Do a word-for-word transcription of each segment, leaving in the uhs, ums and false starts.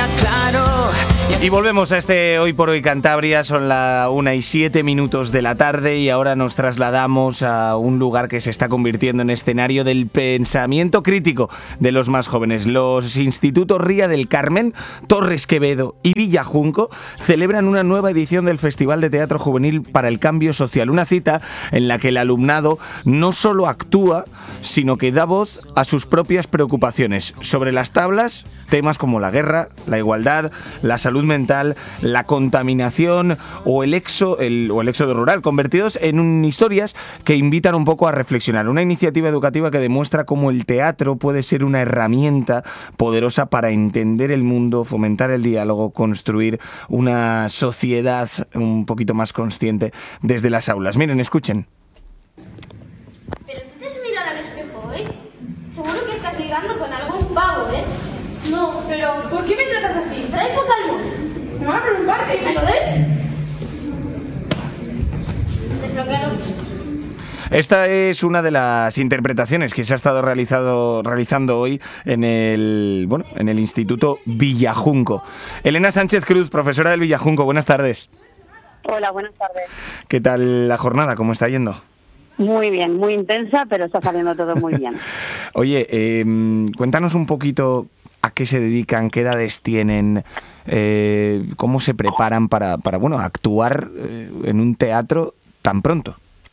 claro. Y volvemos a este Hoy por Hoy Cantabria, son la una y siete minutos de la tarde y ahora nos trasladamos a un lugar que se está convirtiendo en escenario del pensamiento crítico de los más jóvenes. Los institutos Ría del Carmen, Torres Quevedo y Villajunco celebran una nueva edición del Festival de Teatro Juvenil para el Cambio Social, una cita en la que el alumnado no solo actúa, sino que da voz a sus propias preocupaciones. Sobre las tablas, temas como la guerra, la igualdad, la salud mental, la contaminación o el, exo, el, o el éxodo rural, convertidos en un, historias que invitan un poco a reflexionar. Una iniciativa educativa que demuestra cómo el teatro puede ser una herramienta poderosa para entender el mundo, fomentar el diálogo, construir una sociedad un poquito más consciente desde las aulas. Miren, escuchen. Pero tú te has mirado al espejo hoy. Seguro que estás ligando con algún pavo, ¿eh? No, pero ¿por qué me tratas así? Trae poca luz. ¿Me van a preguntar que me lo des? Pero claro. Esta es una de las interpretaciones que se ha estado realizado, realizando hoy en el, bueno, en el Instituto Villajunco. Elena Sánchez Cruz, profesora del Villajunco, buenas tardes. Hola, buenas tardes. ¿Qué tal la jornada? ¿Cómo está yendo? Muy bien, muy intensa, pero está saliendo todo muy bien. Oye, eh, cuéntanos un poquito a qué se dedican, qué edades tienen, eh, cómo se preparan para, para bueno, actuar eh, en un teatro tan pronto.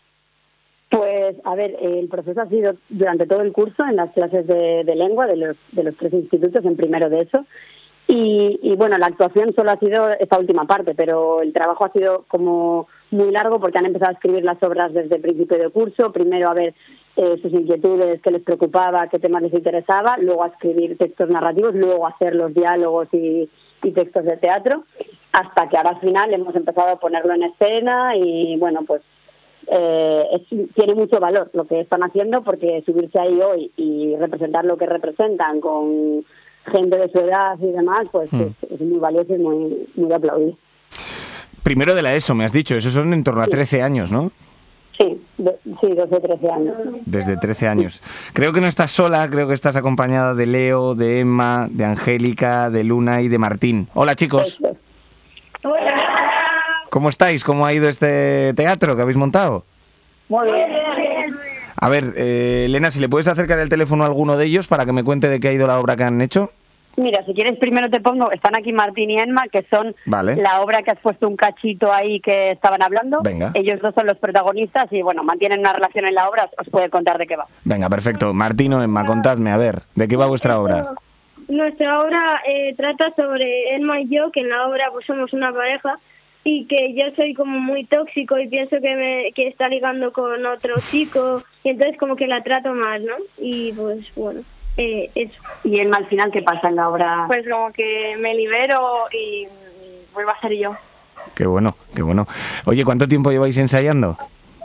Pues, a ver, el proceso ha sido durante todo el curso en las clases de, de lengua de los, de los tres institutos, en primero de eso. Y, y bueno, la actuación solo ha sido esta última parte, pero el trabajo ha sido como muy largo porque han empezado a escribir las obras desde el principio del curso, primero a ver eh, sus inquietudes, qué les preocupaba, qué temas les interesaba, luego a escribir textos narrativos, luego a hacer los diálogos y, y textos de teatro, hasta que ahora al final hemos empezado a ponerlo en escena y bueno, pues eh, es, tiene mucho valor lo que están haciendo porque subirse ahí hoy y representar lo que representan con gente de su edad y demás, pues mm. es, es muy valioso y muy, muy de aplaudir. Primero de la ESO, me has dicho, esos son en torno a trece años, ¿no? Sí, de, sí, doce, trece años. Desde trece años. Creo que no estás sola, creo que estás acompañada de Leo, de Emma, de Angélica, de Luna y de Martín. Hola, chicos. Hola. ¿Cómo estáis? ¿Cómo ha ido este teatro que habéis montado? Muy bien. A ver, eh, Elena, si le puedes acercar el teléfono a alguno de ellos para que me cuente de qué ha ido la obra que han hecho. Mira, si quieres primero te pongo, están aquí Martín y Emma, que son vale. La obra que has puesto un cachito ahí que estaban hablando. Venga. Ellos dos son los protagonistas y bueno, mantienen una relación en la obra, os puede contar de qué va. Venga, perfecto. Martín o Emma, contadme, a ver, ¿de qué va vuestra obra? Nuestra obra eh, trata sobre Emma y yo, que en la obra pues somos una pareja y que yo soy como muy tóxico y pienso que me que está ligando con otro chico y entonces como que la trato mal, ¿no? Y pues bueno, eh, eso. ¿Y Emma al final qué pasa en la obra? Pues como que me libero y vuelvo a ser yo. Qué bueno, qué bueno. Oye, ¿cuánto tiempo lleváis ensayando?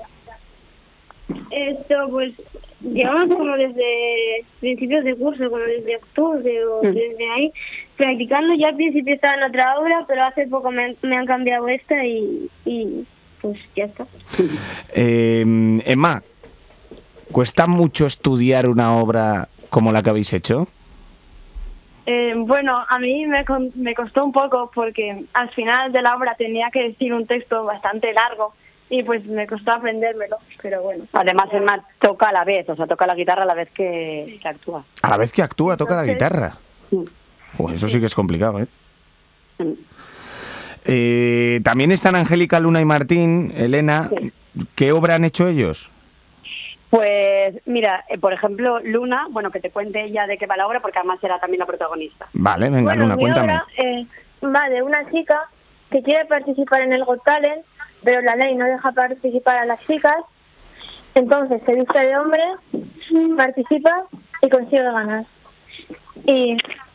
Esto pues llevamos como desde principios de curso, como desde octubre o mm. desde ahí, practicando. Ya al principio estaba en otra obra, pero hace poco me, me han cambiado esta y, y pues ya está. Eh, Emma, ¿cuesta mucho estudiar una obra como la que habéis hecho? Eh, bueno, a mí me, me costó un poco porque al final de la obra tenía que decir un texto bastante largo y pues me costó aprendérmelo, pero bueno. Además, Emma toca a la vez, o sea, toca la guitarra a la vez que, que actúa. A la vez que actúa, toca Entonces, la guitarra. Sí. Joder, eso sí que es complicado, ¿eh? Sí. eh también están Angélica, Luna y Martín. Elena, sí. ¿Qué obra han hecho ellos? Pues mira, eh, por ejemplo, Luna, bueno, que te cuente ella de qué va la obra, porque además será también la protagonista. Vale, venga, bueno, Luna, mi cuéntame. Obra, eh, va de una chica que quiere participar en el Got Talent, pero la ley no deja participar a las chicas, entonces se viste de hombre, participa y consigue ganar. Y,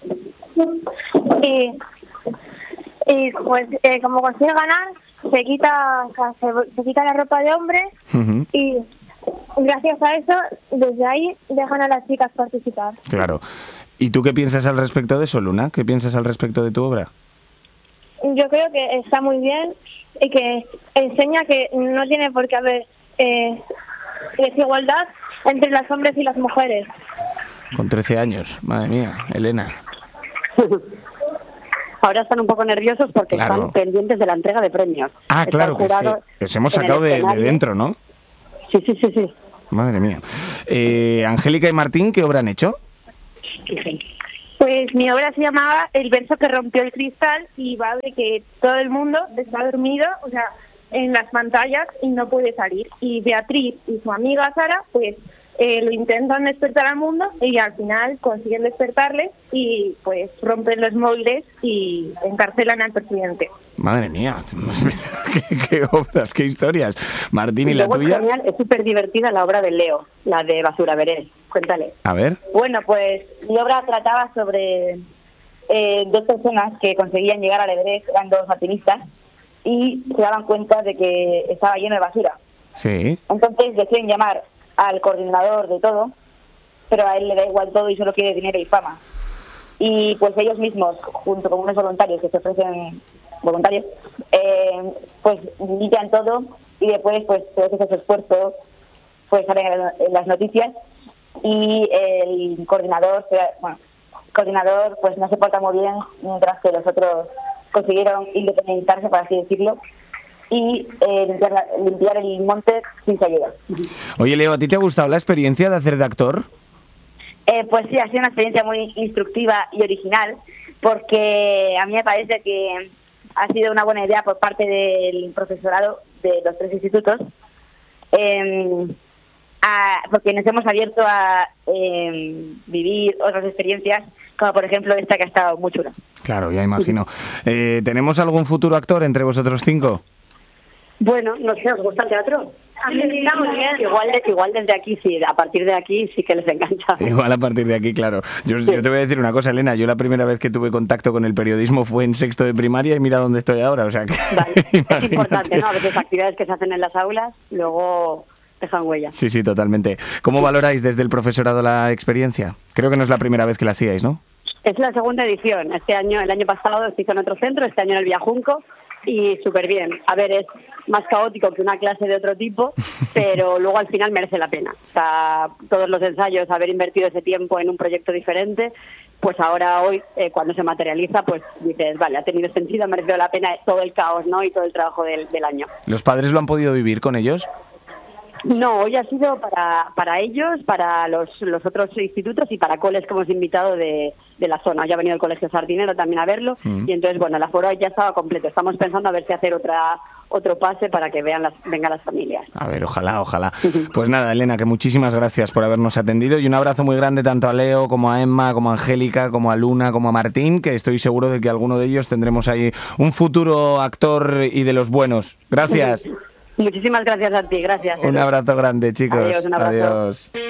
y, y pues eh, como consigue ganar, se quita, o sea, se, se quita la ropa de hombre uh-huh. y gracias a eso, desde ahí dejan a las chicas participar. Claro. ¿Y tú qué piensas al respecto de eso, Luna? ¿Qué piensas al respecto de tu obra? Yo creo que está muy bien y que enseña que no tiene por qué haber eh, desigualdad entre los hombres y las mujeres. Con trece años, madre mía, Elena. Ahora están un poco nerviosos porque Claro. están pendientes de la entrega de premios. Ah, Está claro, el que es que jurado os hemos en el sacado de, de escenario. dentro, ¿no? Sí, sí, sí, sí. Madre mía. Eh, Angélica y Martín, ¿qué obra han hecho? Pues mi obra se llamaba El verso que rompió el cristal y va de que todo el mundo está dormido, o sea, en las pantallas y no puede salir. Y Beatriz y su amiga Sara, pues eh, lo intentan despertar al mundo y al final consiguen despertarle y pues rompen los moldes y encarcelan al presidente. Madre mía, qué, qué obras, qué historias. Martín, ¿y la luego es tuya? genial, es súper divertida la obra de Leo, la de Basura Verés. Cuéntale. A ver. Bueno, pues mi obra trataba sobre eh, dos personas que conseguían llegar al Everest, eran dos alpinistas, y se daban cuenta de que estaba lleno de basura. Sí. Entonces deciden llamar al coordinador de todo, pero a él le da igual todo y solo quiere dinero y fama. Y pues ellos mismos, junto con unos voluntarios que se ofrecen voluntarios, eh, pues limpian todo y después, pues gracias a su esfuerzo, pues salen en las noticias y el coordinador, bueno, coordinador pues no se porta muy bien, mientras que los otros consiguieron independizarse, por así decirlo, y eh, limpiar, la, limpiar el monte sin su ayuda. Oye, Leo, ¿a ti te ha gustado la experiencia de hacer de actor? Eh, pues sí, ha sido una experiencia muy instructiva y original, porque a mí me parece que ha sido una buena idea por parte del profesorado de los tres institutos, eh, a, porque nos hemos abierto a eh, vivir otras experiencias, como por ejemplo esta que ha estado muy chula. Claro, ya imagino. Eh, ¿Tenemos algún futuro actor entre vosotros cinco? Bueno, no sé, ¿os gusta el teatro? A mí me está muy bien. Igual, de- igual desde aquí sí, a partir de aquí sí que les engancha. Igual a partir de aquí, claro. Yo, yo te voy a decir una cosa, Elena. Yo la primera vez que tuve contacto con el periodismo fue en sexto de primaria y mira dónde estoy ahora. O sea que, Vale. Es imagínate. importante, ¿no? A veces actividades que se hacen en las aulas, luego dejan huella. Sí, sí, totalmente. ¿Cómo valoráis desde el profesorado la experiencia? Creo que no es la primera vez que la hacíais, ¿no? Es la segunda edición. Este año, el año pasado se hizo en otro centro, este año en el Villajunco, y súper bien. A ver, es más caótico que una clase de otro tipo, pero luego al final merece la pena. O sea, todos los ensayos, haber invertido ese tiempo en un proyecto diferente, pues ahora hoy, eh, cuando se materializa, pues dices, vale, ha tenido sentido, ha merecido la pena todo el caos, ¿no? Y todo el trabajo del, del año. ¿Los padres lo han podido vivir con ellos? No, hoy ha sido para para ellos, para los, los otros institutos y para coles que hemos invitado de, de la zona. Ya ha venido el Colegio Sardinero también a verlo Mm. y entonces, bueno, el aforo ya estaba completo. Estamos pensando a ver si hacer otra otro pase para que vean las vengan las familias. A ver, ojalá, ojalá. Pues nada, Elena, que muchísimas gracias por habernos atendido y un abrazo muy grande tanto a Leo como a Emma, como a Angélica, como a Luna, como a Martín, que estoy seguro de que alguno de ellos tendremos ahí un futuro actor y de los buenos. Gracias. Muchísimas gracias a ti, gracias. Un abrazo grande, chicos. Adiós, un abrazo. Adiós.